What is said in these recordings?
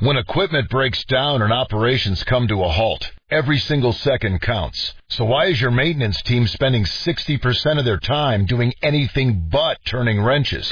When equipment breaks down and operations come to a halt, every single second counts. So why is your maintenance team spending 60% of their time doing anything but turning wrenches?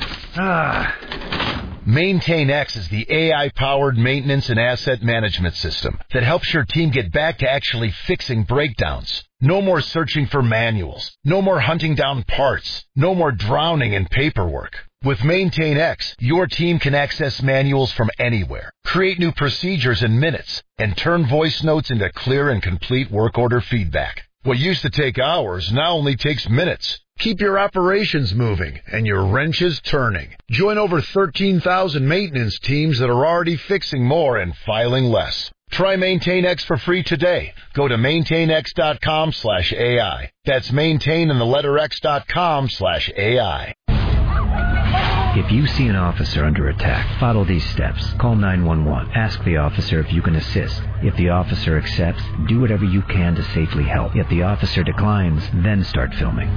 MaintainX is the AI-powered maintenance and asset management system that helps your team get back to actually fixing breakdowns. No more searching for manuals. No more hunting down parts. No more drowning in paperwork. With MaintainX, your team can access manuals from anywhere, create new procedures in minutes, and turn voice notes into clear and complete work order feedback. What used to take hours now only takes minutes. Keep your operations moving and your wrenches turning. Join over 13,000 maintenance teams that are already fixing more and filing less. Try MaintainX for free today. Go to maintainx.com/AI. That's maintain and the letter x.com/AI. If you see an officer under attack, follow these steps. Call 911. Ask the officer if you can assist. If the officer accepts, do whatever you can to safely help. If the officer declines, then start filming.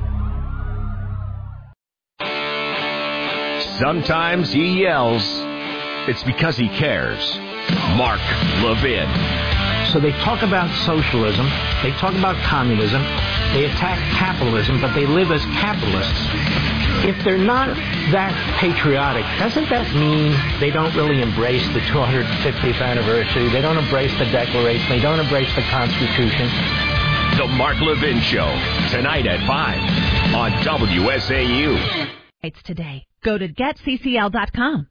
Sometimes he yells. It's because he cares. Mark Levin. So they talk about socialism, they talk about communism, they attack capitalism, but they live as capitalists. If they're not that patriotic, doesn't that mean they don't really embrace the 250th anniversary, they don't embrace the Declaration, they don't embrace the Constitution? The Mark Levin Show, tonight at 5 on WSAU. It's today. Go to getccl.com.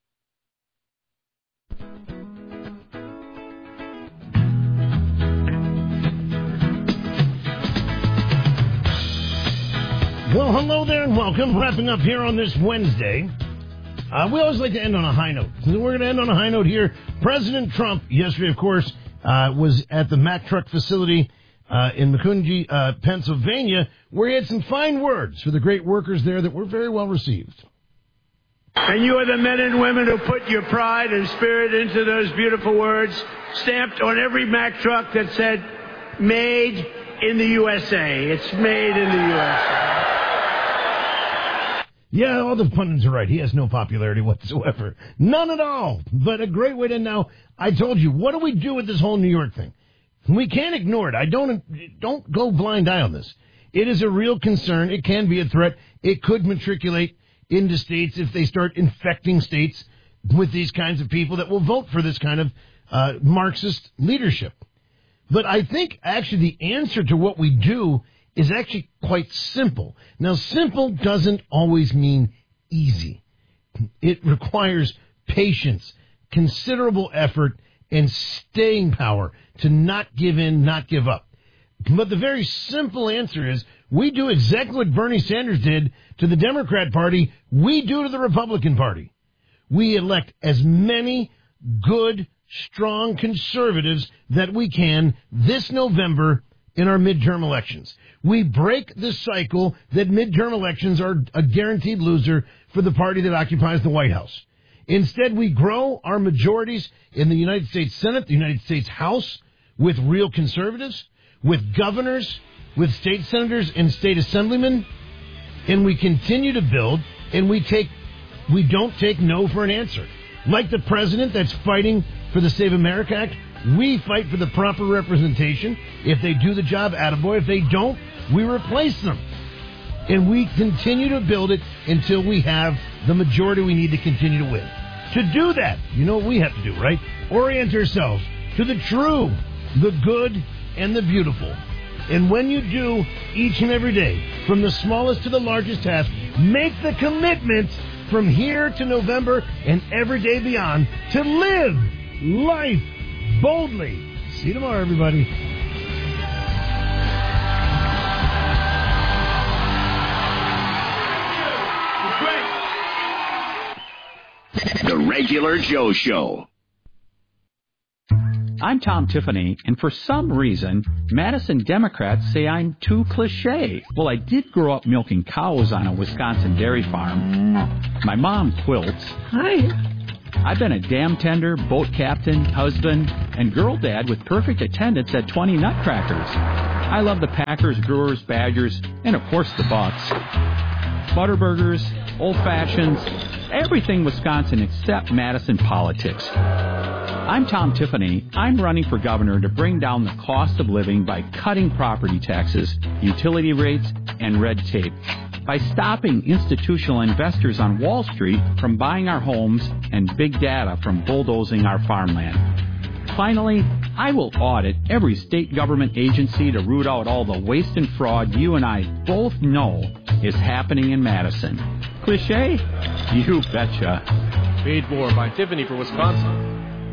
Well, hello there and welcome. Wrapping up here on this Wednesday. We always like to end on a high note. So we're going to end on a high note here. President Trump, yesterday, of course, was at the Mack Truck facility in Macungie, Pennsylvania, where he had some fine words for the great workers there that were very well received. And you are the men and women who put your pride and spirit into those beautiful words, stamped on every Mack truck that said, made in the USA. It's made in the USA. Yeah, all the pundits are right. He has no popularity whatsoever. None at all. But a great way to know. I told you, what do we do with this whole New York thing? We can't ignore it. Don't go blind eye on this. It is a real concern. It can be a threat. It could matriculate into states if they start infecting states with these kinds of people that will vote for this kind of Marxist leadership. But I think actually the answer to what we do is actually quite simple. Now, simple doesn't always mean easy. It requires patience, considerable effort, and staying power to not give in, not give up. But the very simple answer is we do exactly what Bernie Sanders did to the Democrat Party, we do to the Republican Party. We elect as many good, strong conservatives that we can this November in our midterm elections. We break the cycle that midterm elections are a guaranteed loser for the party that occupies the White House. Instead, we grow our majorities in the United States Senate, the United States House, with real conservatives, with governors, with state senators and state assemblymen, and we continue to build, and we don't take no for an answer. Like the president that's fighting for the Save America Act, we fight for the proper representation. If they do the job, attaboy. If they don't, we replace them. And we continue to build it until we have the majority we need to continue to win. To do that, you know what we have to do, right? Orient ourselves to the true, the good, and the beautiful. And when you do, each and every day, from the smallest to the largest task, make the commitment from here to November and every day beyond to live life boldly. See you tomorrow, everybody. The Regular Joe Show. I'm Tom Tiffany, and for some reason, Madison Democrats say I'm too cliche. Well, I did grow up milking cows on a Wisconsin dairy farm. My mom quilts. Hi. I've been a dam tender, boat captain, husband, and girl dad with perfect attendance at 20 Nutcrackers. I love the Packers, Brewers, Badgers, and of course the Bucks. Butterburgers, old fashions, everything Wisconsin except Madison politics. I'm Tom Tiffany. I'm running for governor to bring down the cost of living by cutting property taxes, utility rates, and red tape. By stopping institutional investors on Wall Street from buying our homes and big data from bulldozing our farmland. Finally, I will audit every state government agency to root out all the waste and fraud you and I both know is happening in Madison. Cliché? You betcha. Paid for by Tiffany for Wisconsin.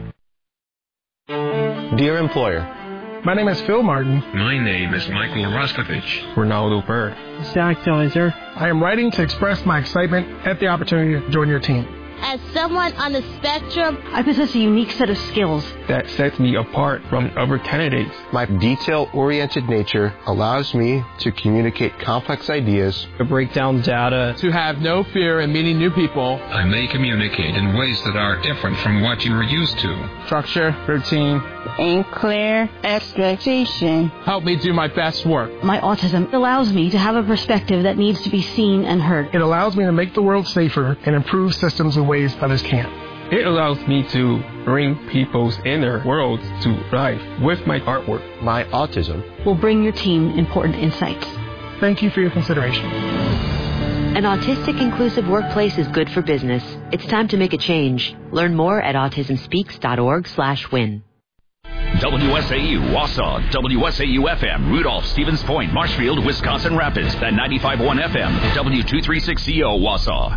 Dear employer, my name is Phil Martin. My name is Michael Rostovich. Ronaldo Bird. Zach Deiser. I am writing to express my excitement at the opportunity to join your team. As someone on the spectrum, I possess a unique set of skills that sets me apart from other candidates. My detail-oriented nature allows me to communicate complex ideas, to break down data, to have no fear in meeting new people. I may communicate in ways that are different from what you are used to. Structure, routine, and clear expectation help me do my best work. My autism allows me to have a perspective that needs to be seen and heard. It allows me to make the world safer and improve systems in ways others can't. It allows me to bring people's inner worlds to life with my artwork. My autism will bring your team important insights. Thank you for your consideration. An autistic inclusive workplace is good for business. It's time to make a change. Learn more at autismspeaks.org/win. WSAU, Wausau, WSAU-FM, Rudolph, Stevens Point, Marshfield, Wisconsin Rapids, and 95.1 FM, W236CO, Wausau.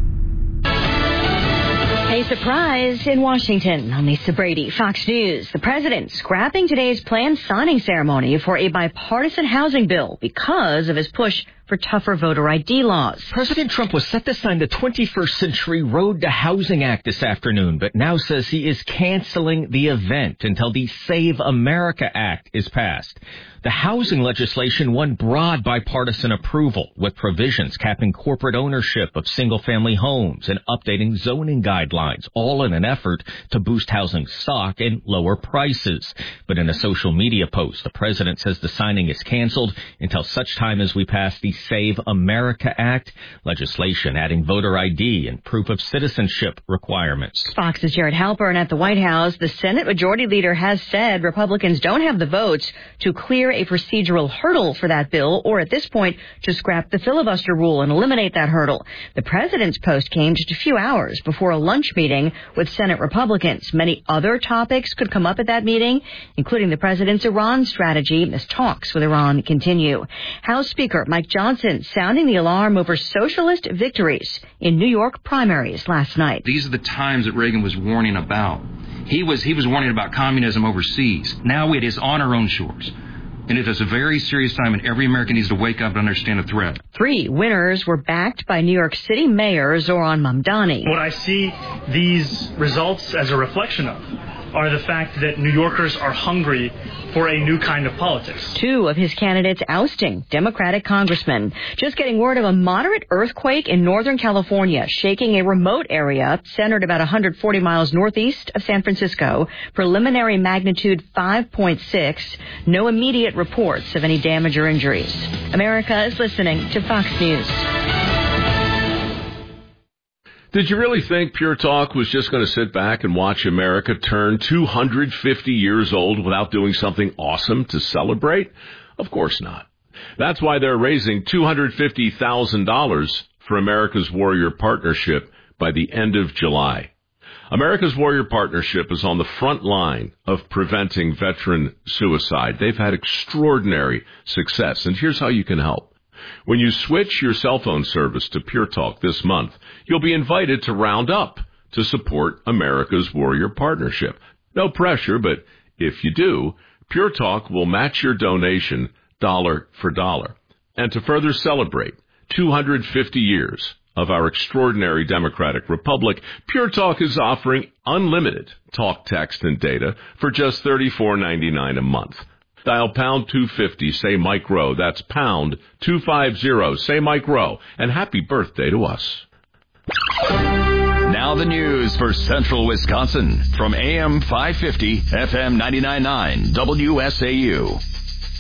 A surprise in Washington. I'm Lisa Brady, Fox News. The president scrapping today's planned signing ceremony for a bipartisan housing bill because of his push for tougher voter ID laws. President Trump was set to sign the 21st Century Road to Housing Act this afternoon, but now says he is canceling the event until the Save America Act is passed. The housing legislation won broad bipartisan approval, with provisions capping corporate ownership of single-family homes and updating zoning guidelines, all in an effort to boost housing stock and lower prices. But in a social media post, the president says the signing is canceled until such time as we pass the Save America Act, legislation adding voter ID and proof of citizenship requirements. Fox's Jared Halpern at the White House. The Senate Majority Leader has said Republicans don't have the votes to clear a procedural hurdle for that bill, or at this point, to scrap the filibuster rule and eliminate that hurdle. The president's post came just a few hours before a lunch meeting with Senate Republicans. Many other topics could come up at that meeting, including the president's Iran strategy as talks with Iran continue. House Speaker Mike Johnson sounding the alarm over socialist victories in New York primaries last night. These are the times that Reagan was warning about. He was warning about communism overseas. Now it is on our own shores. And it is a very serious time, and every American needs to wake up and understand the threat. 3 winners were backed by New York City Mayor Zoran Mamdani. What I see these results as a reflection of are the fact that New Yorkers are hungry for a new kind of politics. 2 of his candidates ousting Democratic congressmen. Just getting word of a moderate earthquake in Northern California, shaking a remote area centered about 140 miles northeast of San Francisco. Preliminary magnitude 5.6. No immediate reports of any damage or injuries. America is listening to Fox News. Did you really think Pure Talk was just going to sit back and watch America turn 250 years old without doing something awesome to celebrate? Of course not. That's why they're raising $250,000 for America's Warrior Partnership by the end of July. America's Warrior Partnership is on the front line of preventing veteran suicide. They've had extraordinary success, and here's how you can help. When you switch your cell phone service to Pure Talk this month, you'll be invited to round up to support America's Warrior Partnership. No pressure, but if you do, Pure Talk will match your donation dollar for dollar. And to further celebrate 250 years of our extraordinary democratic republic, Pure Talk is offering unlimited talk, text, and data for just $34.99 a month. Dial pound 250, say Mike Rowe. That's pound 250, say Mike Rowe. And happy birthday to us. Now the news for Central Wisconsin from AM 550, FM 99.9, WSAU.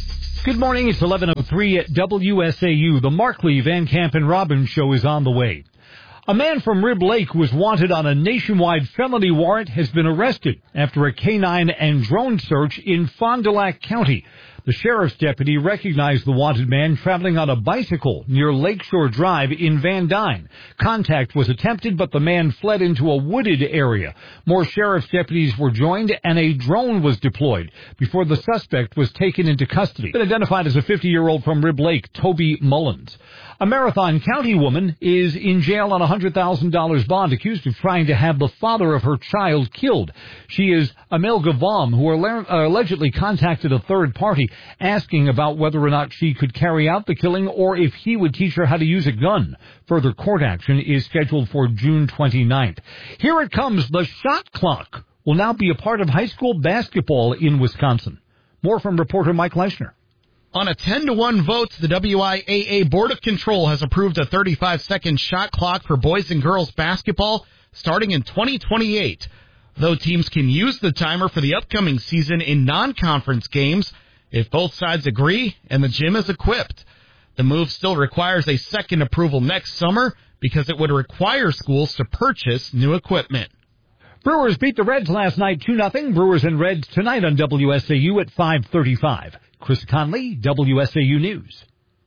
Good morning. It's 11:03 at WSAU. The Markley, Van Camp, and Robbins show is on the way. A man from Rib Lake who was wanted on a nationwide felony warrant has been arrested after a canine and drone search in Fond du Lac County. The sheriff's deputy recognized the wanted man traveling on a bicycle near Lakeshore Drive in Van Dyne. Contact was attempted, but the man fled into a wooded area. More sheriff's deputies were joined, and a drone was deployed before the suspect was taken into custody. Been identified as a 50-year-old from Rib Lake, Toby Mullins. A Marathon County woman is in jail on a $100,000 bond, accused of trying to have the father of her child killed. She is Amelga Vom, who allegedly contacted a third party asking about whether or not she could carry out the killing or if he would teach her how to use a gun. Further court action is scheduled for June 29th. Here it comes. The shot clock will now be a part of high school basketball in Wisconsin. More from reporter Mike Leishner. On a 10-1 vote, the WIAA Board of Control has approved a 35-second shot clock for boys and girls basketball starting in 2028. Though teams can use the timer for the upcoming season in non-conference games if both sides agree and the gym is equipped. The move still requires a second approval next summer because it would require schools to purchase new equipment. Brewers beat the Reds last night 2-0. Brewers and Reds tonight on WSAU at 5:35. Chris Conley, WSAU News.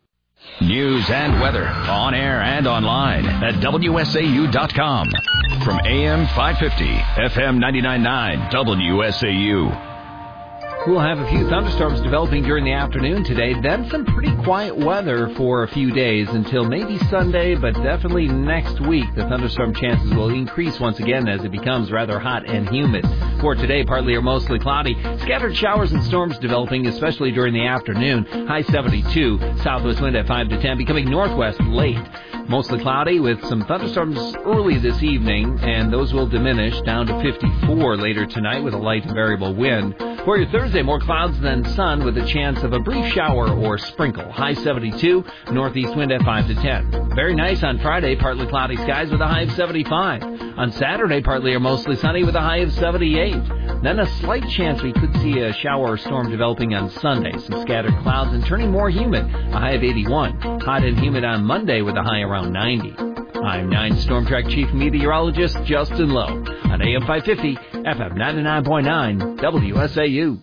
News and weather on air and online at WSAU.com. From AM 550, FM 99.9, WSAU. We'll have a few thunderstorms developing during the afternoon today, then some pretty quiet weather for a few days until maybe Sunday, but definitely next week. The thunderstorm chances will increase once again as it becomes rather hot and humid. For today, partly or mostly cloudy. Scattered showers and storms developing, especially during the afternoon. High 72, southwest wind at 5 to 10, becoming northwest late. Mostly cloudy with some thunderstorms early this evening, and those will diminish down to 54 later tonight with a light variable wind. For your Thursday, more clouds than sun with a chance of a brief shower or sprinkle. High 72, northeast wind at 5 to 10. Very nice on Friday, partly cloudy skies with a high of 75. On Saturday, partly or mostly sunny with a high of 78. Then a slight chance we could see a shower or storm developing on Sunday. Some scattered clouds and turning more humid, a high of 81. Hot and humid on Monday with a high around 90. I'm 9 Storm Track Chief Meteorologist Justin Lowe on AM 550, FM 99.9, WSAU.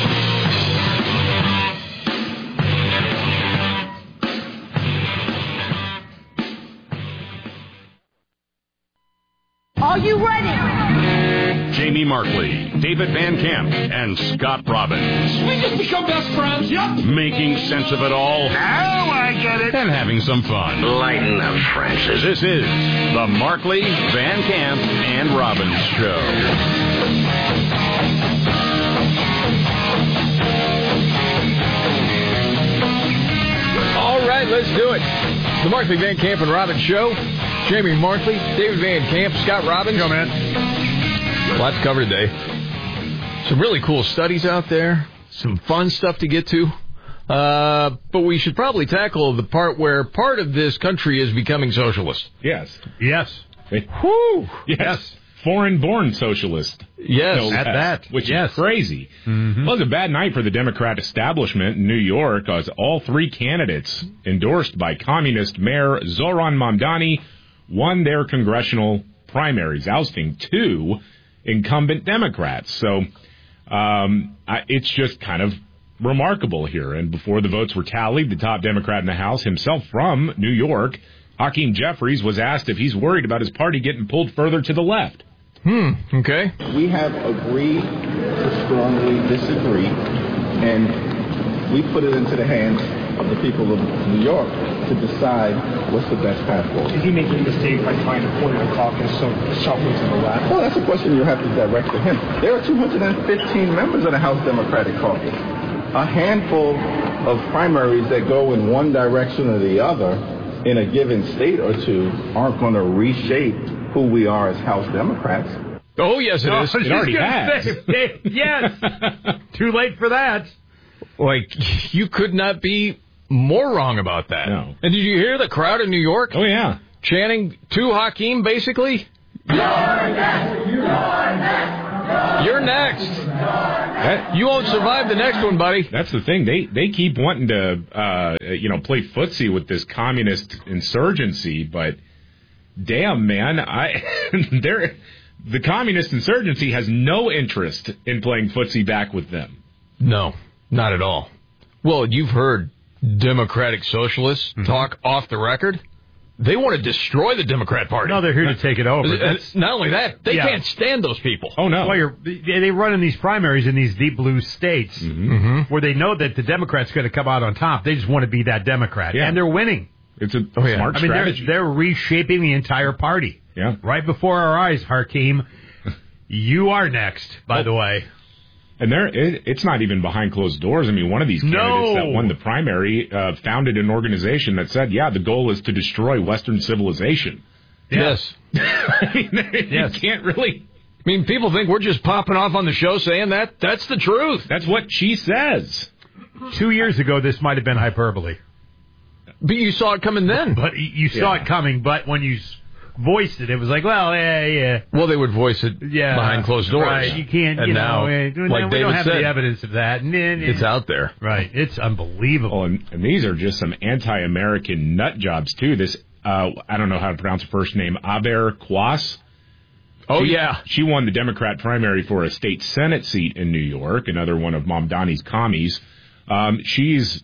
Are you ready? Jamie Markley, David Van Camp, and Scott Robbins. We just become best friends. Yep. Making sense of it all. Now I get it. And having some fun. Lighten up, Francis. This is the Markley, Van Camp, and Robbins Show. All right, let's do it. The Markley, Van Camp, and Robbins Show. Jamie Markley, David Van Camp, Scott Robbins. Go, man. Lots to cover today. Some really cool studies out there. Some fun stuff to get to. But we should probably tackle the part where part of this country is becoming socialist. Yes. Yes. Whew. Yes. Foreign-born socialist. Yes. At that. Which is crazy. Mm-hmm. Well, it was a bad night for the Democrat establishment in New York as all three candidates endorsed by communist Mayor Zoran Mamdani won their congressional primaries, ousting 2 incumbent Democrats. So it's just kind of remarkable here. And before the votes were tallied, the top Democrat in the House, himself from New York, Hakeem Jeffries, was asked if he's worried about his party getting pulled further to the left. Okay. We have agreed to strongly disagree, and we put it into the hands of the people of New York to decide what's the best path forward. Is he making a mistake by trying to point the caucus so shuffle to the left? Well, that's a question you have to direct to him. There are 215 members of the House Democratic Caucus. A handful of primaries that go in one direction or the other in a given state or two aren't going to reshape who we are as House Democrats. Oh, yes, it is. It already has. Yes. Too late for that. Like, you could not be more wrong about that. No. And did you hear the crowd in New York? Oh, yeah. Chanting to Hakeem, basically? You're next! You're next! You're next! You won't survive the next one, buddy. That's the thing. They keep wanting to play footsie with this communist insurgency, but damn, man, the communist insurgency has no interest in playing footsie back with them. No, not at all. Well, you've heard Democratic Socialists talk off the record. They want to destroy the Democrat Party. No, they're here to take it over. Not only that, they can't stand those people. Oh, no. Well, they run in these primaries in these deep blue states where they know that the Democrat's going to come out on top. They just want to be that Democrat. Yeah. And they're winning. It's a smart strategy. They're reshaping the entire party. Yeah. Right before our eyes, Hakeem. You are next, by the way. And it's not even behind closed doors. I mean, one of these candidates that won the primary founded an organization that said, the goal is to destroy Western civilization. Yes. I mean, you can't really... I mean, people think we're just popping off on the show saying that. That's the truth. That's what she says. 2 years ago, this might have been hyperbole. But you saw it coming then. But you saw it coming, but when you voiced it, it was like, well, yeah. Well, they would voice it behind closed doors. Right, you can't, and now, like we David don't have said, the evidence of that. It's out there. Right, it's unbelievable. And these are just some anti-American nut jobs, too. This, I don't know how to pronounce her first name, Aber Quas. Oh, She won the Democrat primary for a state Senate seat in New York, another one of Mamdani's commies. She's,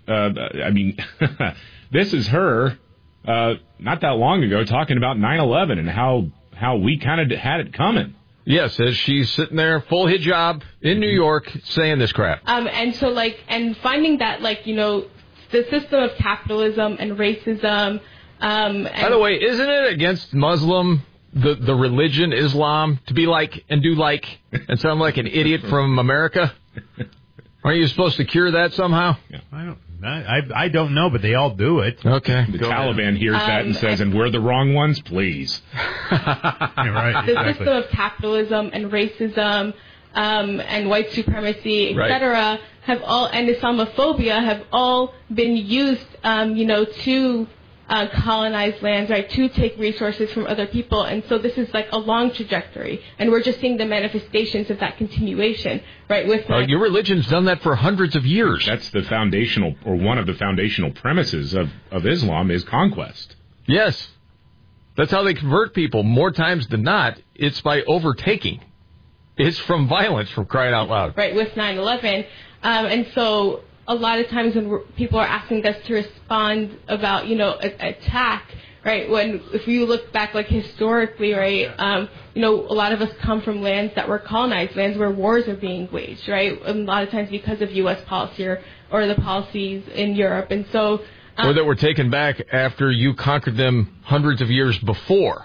this is her... not that long ago, talking about 9/11 and how we kind of had it coming. Yes, as she's sitting there, full hijab in New York, saying this crap. And finding that, the system of capitalism and racism. By the way, isn't it against Muslim, the religion, Islam, to be like and do like and sound like an idiot from America? Aren't you supposed to cure that somehow? Yeah. I don't know, but they all do it. Okay. The Taliban hears that and says, and we're the wrong ones? Please. Right, the system of capitalism and racism and white supremacy, etc., have all, and Islamophobia have all been used, to colonize lands, right, to take resources from other people. And so this is like a long trajectory. And we're just seeing the manifestations of that continuation, right? Your religion's done that for hundreds of years. That's the foundational, or one of the foundational premises of Islam is conquest. Yes. That's how they convert people. More times than not, it's by overtaking. It's from violence, from crying out loud. Right, with 9/11. And so... a lot of times when people are asking us to respond about, attack, right? If you look back, historically, right, a lot of us come from lands that were colonized, lands where wars are being waged, right? And a lot of times because of U.S. policy or the policies in Europe. And so... or that were taken back after you conquered them hundreds of years before.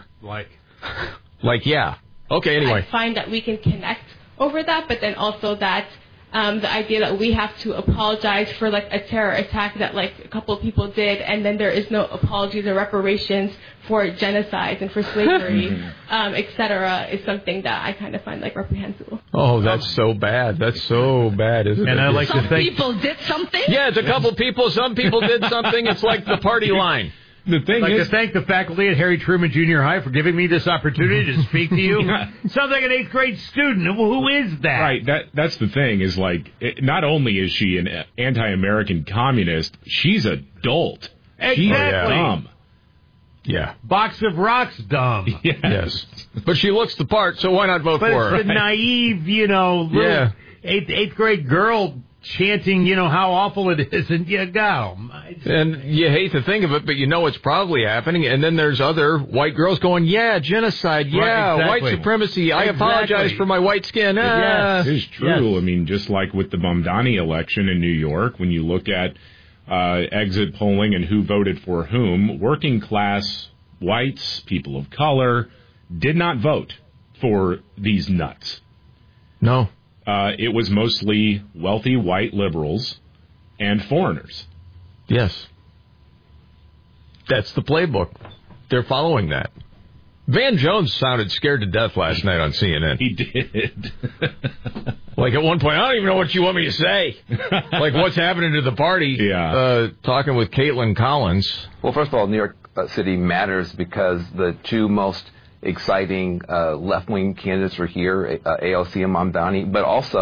Okay, anyway. I find that we can connect over that, but then also that... the idea that we have to apologize for a terror attack that a couple of people did, and then there is no apologies or reparations for genocides and for slavery, etc., is something that I kind of find reprehensible. Oh, that's so bad. That's so bad, isn't it? And I like to think people did something. Yeah, it's a couple people. Some people did something. It's like the party line. The thing is, to thank the faculty at Harry Truman Junior High for giving me this opportunity to speak to you. Sounds like an 8th grade student. Who is that? Right. That's the thing is not only is she an anti-American communist, she's a dolt. Exactly. She's dumb. Yeah. Box of rocks, dumb. Yes. But she looks the part, so why not vote for her? But it's the naive, little 8th grade girl chanting, how awful it is, and you go. And you hate to think of it, but it's probably happening. And then there's other white girls going, genocide, white supremacy. I apologize for my white skin. Yes. It is true. Yes. I mean, just like with the Mamdani election in New York, when you look at exit polling and who voted for whom, working class whites, people of color, did not vote for these nuts. No. It was mostly wealthy white liberals and foreigners. Yes. That's the playbook. They're following that. Van Jones sounded scared to death last night on CNN. He did. At one point, I don't even know what you want me to say. What's happening to the party? Yeah. Talking with Caitlin Collins. Well, first of all, New York City matters because the two most exciting left-wing candidates are here, AOC and Mamdani, but also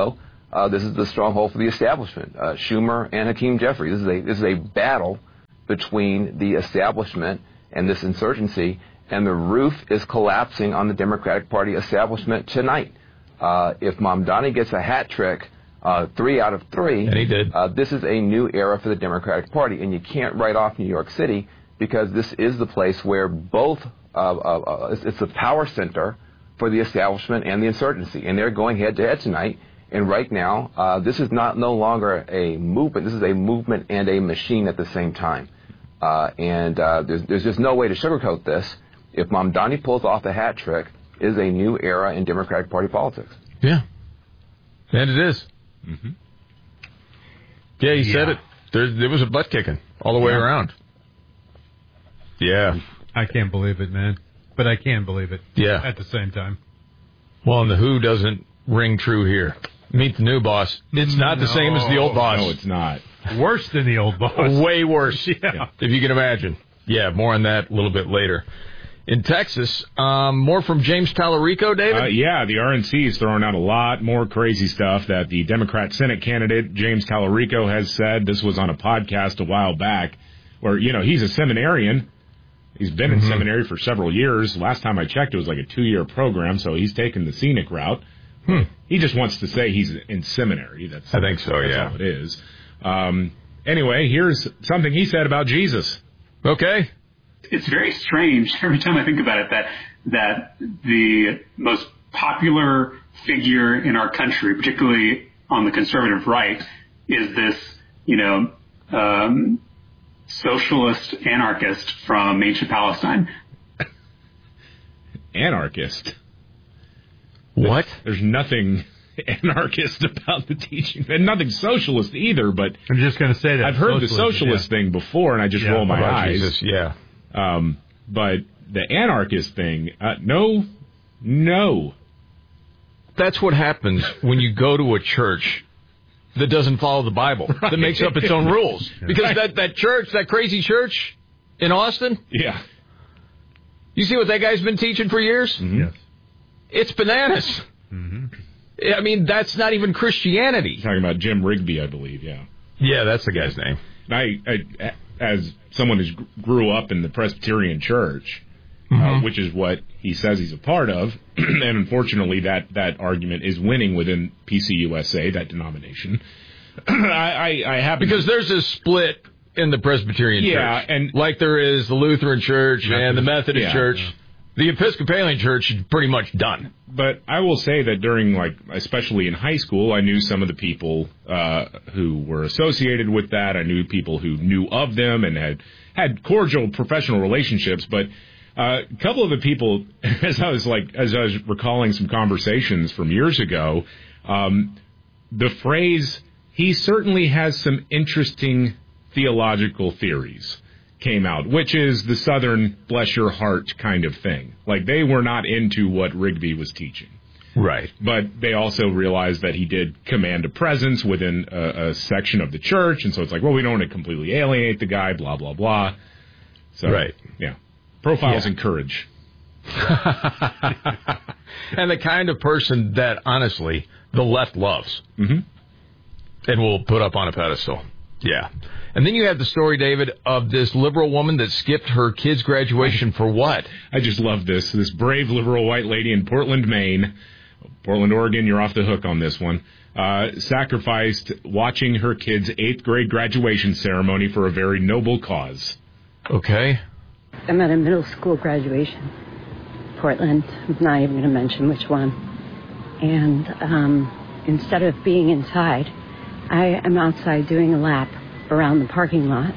this is the stronghold for the establishment. Schumer and Hakeem Jeffries. This is a battle between the establishment and this insurgency, and the roof is collapsing on the Democratic Party establishment tonight. If Mamdani gets a hat trick, 3 out of 3, and he did. This is a new era for the Democratic Party, and you can't write off New York City because this is the place where both it's the power center for the establishment and the insurgency, and they're going head-to-head tonight. And right now, this is no longer a movement. This is a movement and a machine at the same time. There's just no way to sugarcoat this. If Mamdani pulls off the hat trick, it is a new era in Democratic Party politics. Yeah. And it is. Mm-hmm. Yeah, he said it. There was a butt kicking all the way around. Yeah. I can't believe it, man. But I can believe it. Yeah. At the same time. Well, and the who doesn't ring true here. Meet the new boss. It's not the same as the old boss. No, it's not. Worse than the old boss. Way worse. Yeah. If you can imagine. Yeah, more on that a little bit later. In Texas, more from James Tallarico, David? Yeah, the RNC is throwing out a lot more crazy stuff that the Democrat Senate candidate, James Tallarico, has said. This was on a podcast a while back where, he's a seminarian. He's been in seminary for several years. Last time I checked, it was like a 2-year program, so he's taken the scenic route. He just wants to say he's in seminary. I think so, that's all it is. Anyway, here's something he said about Jesus. Okay. It's very strange every time I think about it that the most popular figure in our country, particularly on the conservative right, is this, socialist anarchist from ancient Palestine. Anarchist? What? There's nothing anarchist about the teaching, and nothing socialist either, but I'm just going to say that. I've heard the socialist thing before, and I just roll my eyes. Jesus, yeah. But the anarchist thing, no. That's what happens when you go to a church that doesn't follow the Bible, that makes up its own rules. Because that church, that crazy church in Austin, you see what that guy's been teaching for years? Mm-hmm. Yes. It's bananas. Mm-hmm. I mean, that's not even Christianity. You're talking about Jim Rigby, I believe, yeah. Yeah, that's the guy's name. I as someone who grew up in the Presbyterian Church, which is what he says he's a part of, and unfortunately that argument is winning within PCUSA, that denomination. I happen because there's a split in the Presbyterian Church, and like there is the Lutheran Church and the Methodist Church. Yeah. The Episcopalian Church is pretty much done. But I will say that during, especially in high school, I knew some of the people who were associated with that. I knew people who knew of them and had cordial professional relationships. But a couple of the people, as I was recalling some conversations from years ago, the phrase, he certainly has some interesting theological theories, came out, which is the Southern bless your heart kind of thing. Like, they were not into what Rigby was teaching. Right. But they also realized that he did command a presence within a section of the church, and so it's like, well, we don't want to completely alienate the guy, blah, blah, blah. So, right. Yeah. Profiles encourage. And the kind of person that, honestly, the left loves. Mm-hmm. And will put up on a pedestal. Yeah. And then you have the story, David, of this liberal woman that skipped her kid's graduation for what? I just love this. This brave liberal white lady in Portland, Maine, Portland, Oregon, you're off the hook on this one, sacrificed watching her kid's 8th grade graduation ceremony for a very noble cause. Okay. I'm at a middle school graduation, Portland. I'm not even going to mention which one. And instead of being inside, I am outside doing a lap around the parking lot,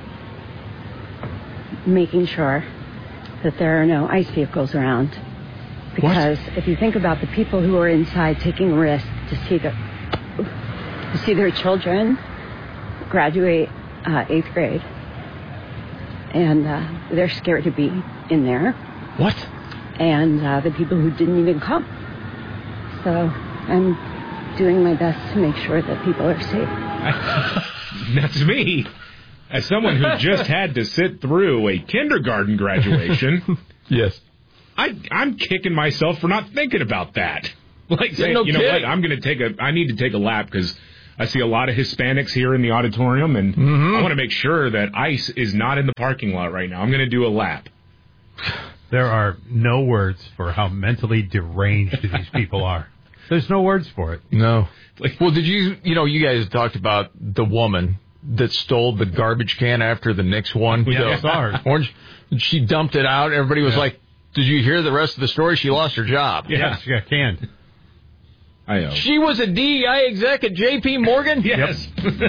making sure that there are no ICE vehicles around. Because if you think about the people who are inside taking a risk to see their children graduate 8th grade, and they're scared to be in there. What? And the people who didn't even come. So I'm doing my best to make sure that people are safe. That's me. As someone who just had to sit through a kindergarten graduation, yes, I'm kicking myself for not thinking about that. Like saying, No you know kidding. what, I need to take a lap because I see a lot of Hispanics here in the auditorium, and I want to make sure that ICE is not in the parking lot right now. I'm going to do a lap. There are no words for how mentally deranged these people are. There's no words for it. No. Well, did you guys talked about the woman that stole the garbage can after the Knicks won? Yeah, I saw her. Orange. She dumped it out. Everybody was like, did you hear the rest of the story? She lost her job. Yeah, she got canned. I know. She was a DEI exec at J.P. Morgan? Yes.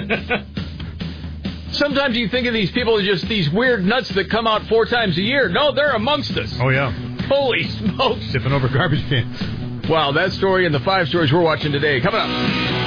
Sometimes you think of these people as just these weird nuts that come out 4 times a year. No, they're amongst us. Oh, yeah. Holy smokes. Sipping over garbage cans. Wow, that story and the 5 stories we're watching today. Coming up.